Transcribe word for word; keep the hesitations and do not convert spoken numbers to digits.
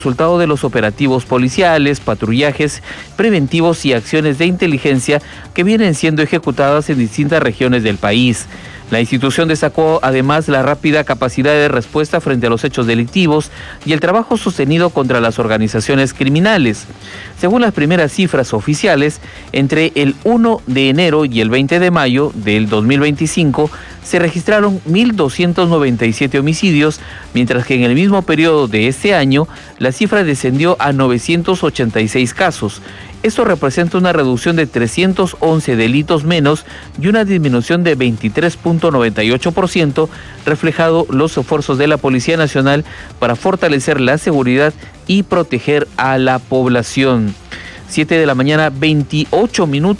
Resultado de los operativos policiales, patrullajes preventivos y acciones de inteligencia que vienen siendo ejecutadas en distintas regiones del país. La institución destacó además la rápida capacidad de respuesta frente a los hechos delictivos y el trabajo sostenido contra las organizaciones criminales. Según las primeras cifras oficiales, entre el primero de enero y el veinte de mayo del dos mil veinticinco se registraron mil doscientos noventa y siete homicidios, mientras que en el mismo periodo de este año la cifra descendió a novecientos ochenta y seis casos. Esto representa una reducción de trescientos once delitos menos y una disminución de veintitrés punto noventa y ocho por ciento, reflejado los esfuerzos de la Policía Nacional para fortalecer la seguridad y proteger a la población. siete de la mañana, veintiocho minutos.